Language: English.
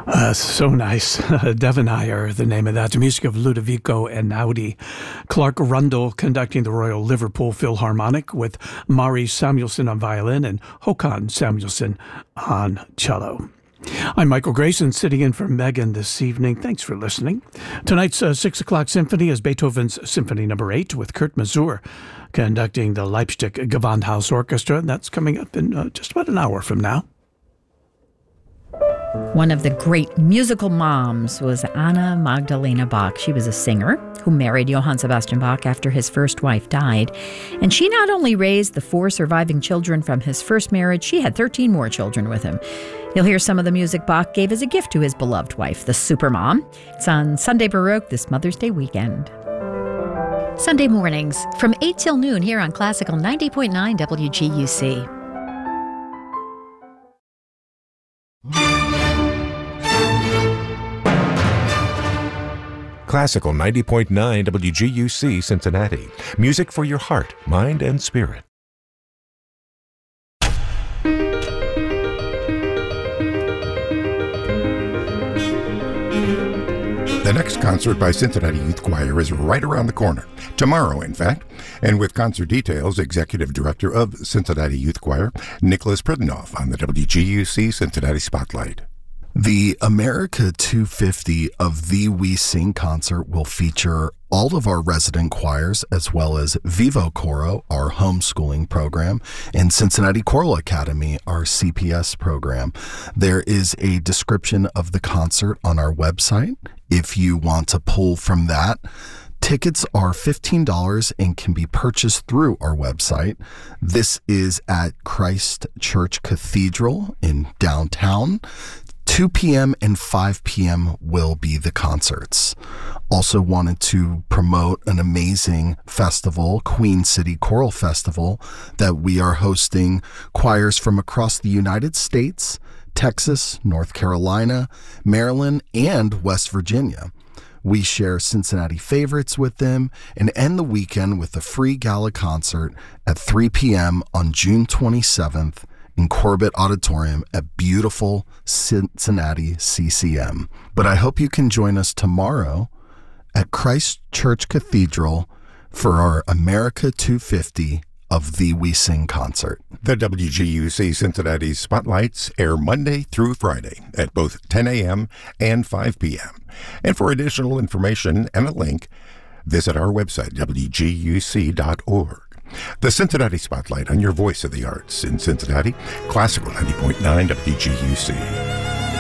So nice. Devonire, the name of that. The music of Ludovico Einaudi. Clark Rundle conducting the Royal Liverpool Philharmonic with Mari Samuelson on violin and Håkan Samuelson on cello. I'm Michael Grayson, sitting in for Megan this evening. Thanks for listening. Tonight's 6 o'clock symphony is Beethoven's Symphony No. 8 with Kurt Masur conducting the Leipzig Gewandhaus Orchestra. And that's coming up in just about an hour from now. One of the great musical moms was Anna Magdalena Bach. She was a singer who married Johann Sebastian Bach after his first wife died. And she not only raised the 4 surviving children from his first marriage, she had 13 more children with him. You'll hear some of the music Bach gave as a gift to his beloved wife, the Supermom. It's on Sunday Baroque this Mother's Day weekend. Sunday mornings from 8 till noon here on Classical 90.9 WGUC. Classical 90.9 WGUC Cincinnati. Music for your heart, mind, and spirit. The next concert by Cincinnati Youth Choir is right around the corner. Tomorrow, in fact. And with concert details, Executive Director of Cincinnati Youth Choir, Nicholas Pridenoff on the WGUC Cincinnati Spotlight. The America 250 of the We Sing concert will feature all of our resident choirs, as well as Vivo Coro, our homeschooling program, and Cincinnati Choral Academy, our CPS program. There is a description of the concert on our website if you want to pull from that. Tickets are $15 and can be purchased through our website. This is at Christ Church Cathedral in downtown. 2 p.m. and 5 p.m. will be the concerts. Also wanted to promote an amazing festival, Queen City Choral Festival, that we are hosting choirs from across the United States, Texas, North Carolina, Maryland, and West Virginia. We share Cincinnati favorites with them and end the weekend with a free gala concert at 3 p.m. on June 27th in Corbett Auditorium at beautiful Cincinnati CCM. But I hope you can join us tomorrow at Christ Church Cathedral for our America 250 of the We Sing concert. The WGUC Cincinnati Spotlights air Monday through Friday at both 10 a.m. and 5 p.m. And for additional information and a link, visit our website, wguc.org. The Cincinnati Spotlight on your voice of the arts in Cincinnati, Classical 90.9 WGUC.